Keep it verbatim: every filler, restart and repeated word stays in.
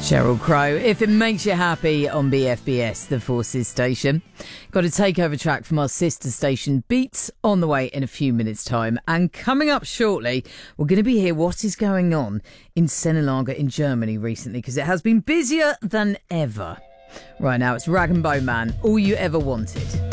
Sheryl Crow, If It Makes You Happy on B F B S, the Forces station. Got a takeover track from our sister station Beats on the way in a few minutes' time. And coming up shortly, we're going to be here what is going on in Sennelager in Germany recently, because it has been busier than ever. Right now, it's Rag and Bone Man, All You Ever Wanted.